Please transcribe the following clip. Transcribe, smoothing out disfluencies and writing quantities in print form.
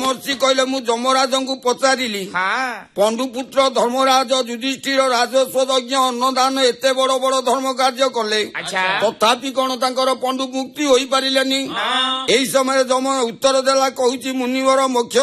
ମହର୍ଷି କହିଲେ ମୁଁ ଯମରାଜଙ୍କୁ ପଚାରିଲି ପଣ୍ଡୁପୁତ୍ର ଧର୍ମରାଜ ଯୁଧିଷ୍ଠିର ରାଜସ୍ୱ ଯଜ୍ଞ ଅନ୍ନଦାନ ଏତେ ବଡ ବଡ ଧର୍ମ କାର୍ଯ୍ୟ କଲେ ତଥାପି କଣ ତାଙ୍କର ପଣ୍ଡୁ ମୁକ୍ତି ହୋଇପାରିଲେନି। ଏହି ସମୟରେ ଯମ ଉତ୍ତର ଦେଲା କହୁଛି ମୁନିବର ମୋକ୍ଷ